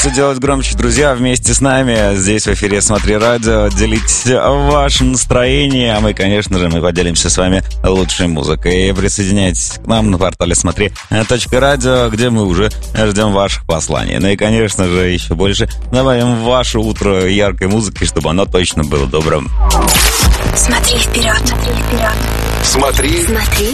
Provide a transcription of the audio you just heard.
Делать громче, друзья, вместе с нами здесь в эфире «Смотри радио», делить ваше настроение, а мы, конечно же, мы поделимся с вами лучшей музыкой. Присоединяйтесь к нам на портале «Смотри.радио», где мы уже ждем ваших посланий. Ну и, конечно же, еще больше добавим в ваше утро яркой музыки, чтобы оно точно было добрым. Смотри вперед, смотри вперед. Смотри